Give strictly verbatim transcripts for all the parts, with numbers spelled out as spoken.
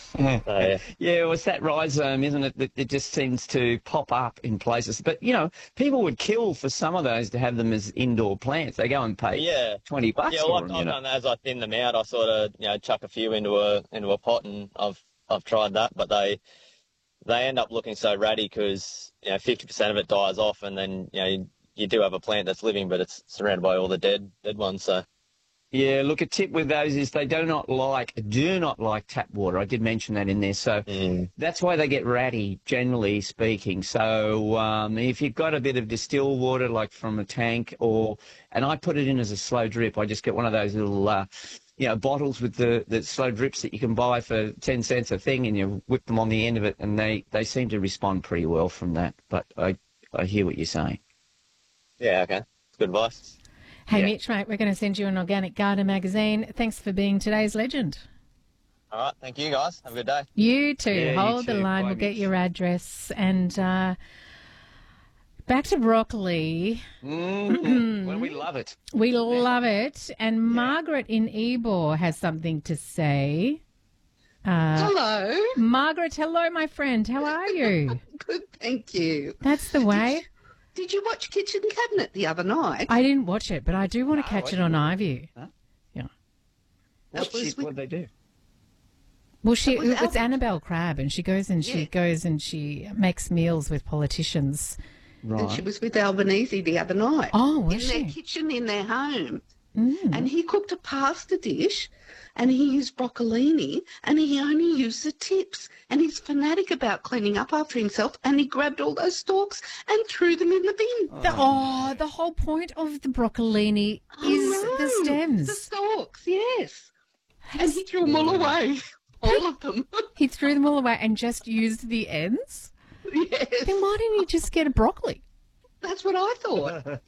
So, yeah. Yeah, well, it's that rhizome, isn't it, that it just seems to pop up in places. But, you know, people would kill for some of those to have them as indoor plants. They go and pay Yeah. twenty bucks Yeah, for well, them, I've, you I've know. done that as I thin them out. I sort of, you know, chuck a few into a into a pot, and I've I've tried that, but they they end up looking so ratty because, you know, fifty percent of it dies off, and then, you know, you, you do have a plant that's living, but it's surrounded by all the dead dead ones. So Yeah, look, a tip with those is they do not like, do not like tap water. I did mention that in there. So mm. that's why they get ratty, generally speaking. So um, if you've got a bit of distilled water, like from a tank, or, and I put it in as a slow drip, I just get one of those little, uh, you know, bottles with the, the slow drips that you can buy for ten cents a thing, and you whip them on the end of it, and they, they seem to respond pretty well from that. But I, I hear what you're saying. Yeah, okay. It's good advice. Hey, Yeah. Mitch, mate, we're going to send you an Organic Garden magazine. Thanks for being today's legend. All right. Thank you, guys. Have a good day. You too. Yeah, you Hold the too. line. Bye, we'll get Mitch. your address. And uh, back to broccoli. Mm, well, we love it. We love it. And Margaret in Ebor has something to say. Uh, Hello. Margaret, hello, my friend. How are you? Good, thank you. That's the way. Did you watch Kitchen Cabinet the other night? I didn't watch it, but I do want to catch it on iView. Huh? Yeah. That What was shit, with- what they do? Well, she It was it's Albert- Annabelle Crabb, and she goes and she Yeah. goes and she makes meals with politicians. And she Right. was with Albanese the other night. Oh, was in she? their kitchen in their home. Mm. And he cooked a pasta dish, and he used broccolini, and he only used the tips. And he's fanatic about cleaning up after himself, and he grabbed all those stalks and threw them in the bin. The, oh, the whole point of the broccolini is I the know, stems. The stalks, yes. That And is- he threw them all away. All of them. He threw them all away and just used the ends. Yes. Then why didn't you just get a broccoli? That's what I thought.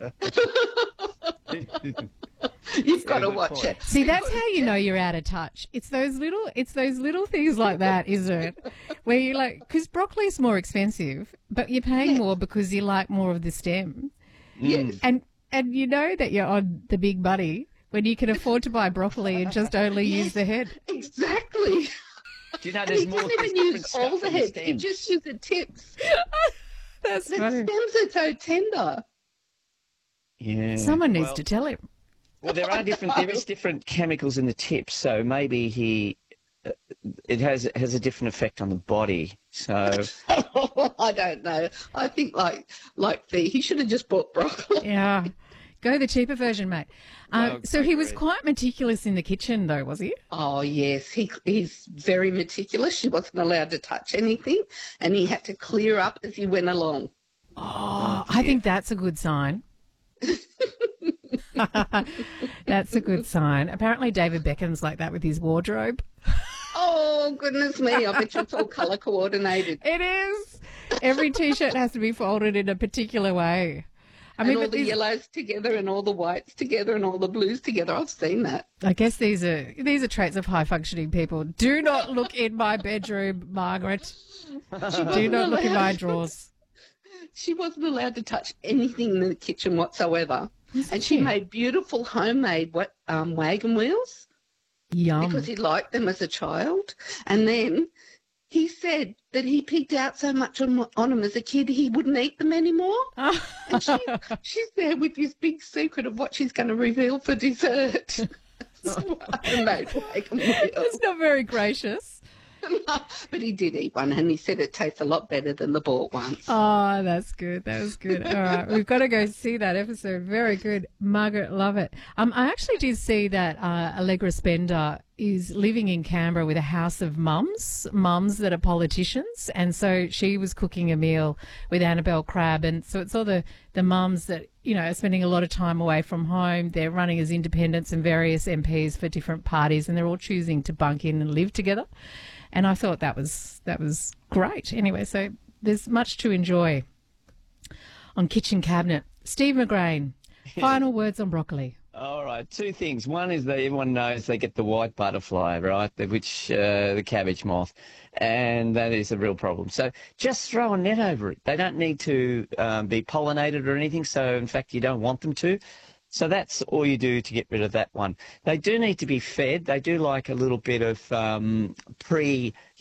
You've got to good watch point. it. See, that's how you know you're out of touch. It's those little, it's those little things like that, isn't it? Where you like, because broccoli is more expensive, but you're paying more because you like more of the stem, Yes. and and you know that you're on the big money when you can afford to buy broccoli and just only use the head. Exactly. Do you know And there's he more doesn't even different use stuff all the in heads. He stems? just used the tips. That's The funny. stems are so tender. Yeah. Someone needs well, to tell him. Well, there are different. There is different chemicals in the tips, so maybe he, uh, it has has a different effect on the body. So I don't know. I think like like the he should have just bought broccoli. Yeah. Go the cheaper version, mate. Um, Well, so I he was agree. quite meticulous in the kitchen, though, was he? Oh yes, he he's very meticulous. She wasn't allowed to touch anything, and he had to clear up as he went along. Oh, I think that's a good sign. That's a good sign. Apparently, David Beckham's like that with his wardrobe. Oh goodness me! I bet you it's all colour coordinated. It is. Every T-shirt has to be folded in a particular way. I And mean, all but the these- yellows together, and all the whites together, and all the blues together. I've seen that. I guess these are these are traits of high functioning people. Do not look in my bedroom, Margaret. Do not look in my drawers. She wasn't allowed to touch anything in the kitchen whatsoever. And she she? made beautiful homemade wa- um, wagon wheels Yum. because he liked them as a child. And then he said that he picked out so much on, on them as a kid he wouldn't eat them anymore. And she, she's there with this big secret of what she's going to reveal for dessert. Homemade wagon wheels. That's not very gracious. But he did eat one, and he said it tastes a lot better than the bought ones. Oh, that's good. That was good. All right, we've got to go see that episode. Very good, Margaret. Love it. Um, I actually did see that uh, Allegra Spender is living in Canberra with a house of mums, mums that are politicians, and so she was cooking a meal with Annabelle Crabb, and so it's all the the mums that you know are spending a lot of time away from home. They're running as independents and various M Ps for different parties, and they're all choosing to bunk in and live together. And I thought that was that was great. Anyway, so there's much to enjoy on Kitchen Cabinet. Steve McGrain, final words on broccoli. all right, two things. One is that everyone knows they get the white butterfly, right? The- Which uh, the cabbage moth, and that is a real problem. So just throw a net over it. They don't need to um, be pollinated or anything. So in fact, you don't want them to. So that's all you do to get rid of that one. They do need to be fed. They do like a little bit of um, pre